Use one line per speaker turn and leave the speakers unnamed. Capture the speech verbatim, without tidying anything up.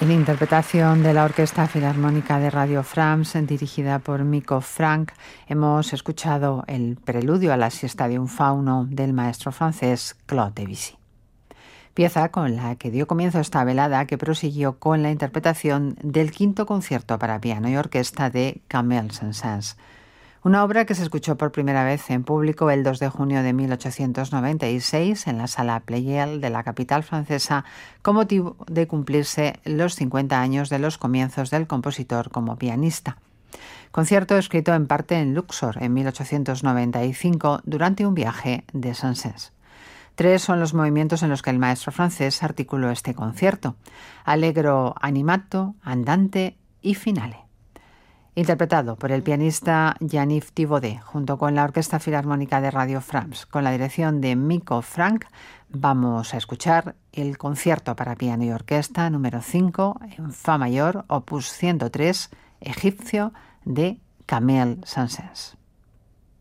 En interpretación de la Orquesta Filarmónica de Radio France, dirigida por Miko Frank, hemos escuchado el preludio a la siesta de un fauno del maestro francés Claude Debussy. Pieza con la que dio comienzo esta velada, que prosiguió con la interpretación del quinto concierto para piano y orquesta de Camille Saint-Saëns, una obra que se escuchó por primera vez en público el dos de junio de mil ochocientos noventa y seis en la Sala Pleyel de la capital francesa, con motivo de cumplirse los cincuenta años de los comienzos del compositor como pianista. Concierto escrito en parte en Luxor en mil ochocientos noventa y cinco durante un viaje de Saint-Saëns. Tres son los movimientos en los que el maestro francés articuló este concierto: allegro animato, andante y finale. Interpretado por el pianista Jean-Yves Thibaudet, junto con la Orquesta Filarmónica de Radio France, con la dirección de Miko Frank, vamos a escuchar el concierto para piano y orquesta número cinco en Fa mayor, opus ciento tres, egipcio, de Camille Saint-Saëns.